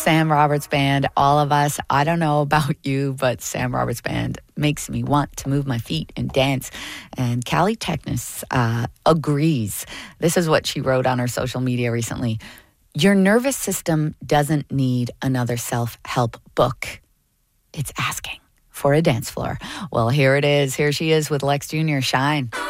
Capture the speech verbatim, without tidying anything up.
Sam Roberts Band, all of us. I don't know about you, but Sam Roberts Band makes me want to move my feet and dance. And Callie Technis uh, agrees. This is what she wrote on her social media recently. Your nervous system doesn't need another self-help book. It's asking for a dance floor. Well, here it is. Here she is with Lex Junior Shine.